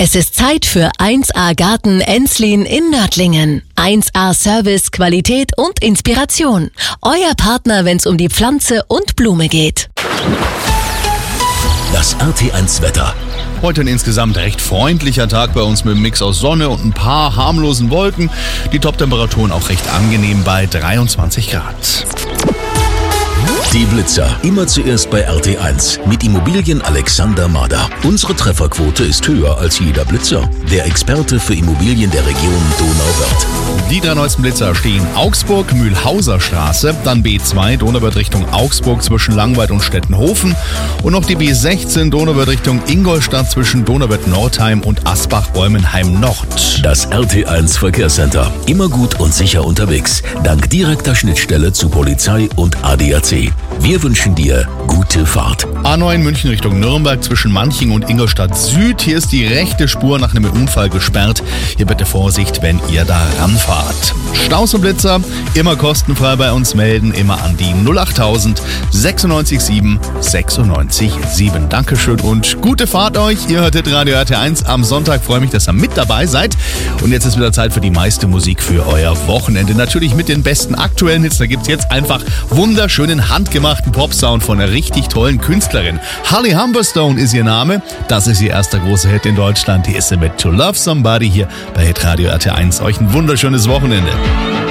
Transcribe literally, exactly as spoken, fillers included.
Es ist Zeit für eins A Garten Enslin in Nördlingen. eins A Service, Qualität und Inspiration. Euer Partner, wenn es um die Pflanze und Blume geht. Das R T eins Wetter. Heute ein insgesamt recht freundlicher Tag bei uns mit einem Mix aus Sonne und ein paar harmlosen Wolken. Die Toptemperaturen auch recht angenehm bei dreiundzwanzig Grad. Die Blitzer. Immer zuerst bei R T eins. Mit Immobilien Alexander Mader. Unsere Trefferquote ist höher als jeder Blitzer. Der Experte für Immobilien der Region Donauwörth. Die drei neuesten Blitzer stehen Augsburg, Mühlhauser Straße, dann B zwei Donauwörth Richtung Augsburg zwischen Langweid und Stettenhofen und noch die B sechzehn Donauwörth Richtung Ingolstadt zwischen Donauwörth Nordheim und Asbach-Bäumenheim Nord. Das R T eins Verkehrscenter. Immer gut und sicher unterwegs. Dank direkter Schnittstelle zu Polizei und A D A C. Wir wünschen dir gute Fahrt. A neun München Richtung Nürnberg zwischen Manching und Ingolstadt Süd. Hier ist die rechte Spur nach einem Unfall gesperrt. Hier bitte Vorsicht, wenn ihr da ranfahrt. Staus und Blitzer immer kostenfrei bei uns melden. Immer an die null achttausend sechsundneunzig sieben sechsundneunzig sieben. Dankeschön und gute Fahrt euch. Ihr hört Radio R T eins am Sonntag. Freue mich, dass ihr mit dabei seid. Und jetzt ist wieder Zeit für die meiste Musik für euer Wochenende. Natürlich mit den besten aktuellen Hits. Da gibt es jetzt einfach wunderschönen handgemachten Popsound von einer richtig tollen Künstlerin. Holly Humberstone ist ihr Name. Das ist ihr erster großer Hit in Deutschland. Hier ist sie mit To Love Somebody hier bei Hitradio R T eins. Euch ein wunderschönes Wochenende.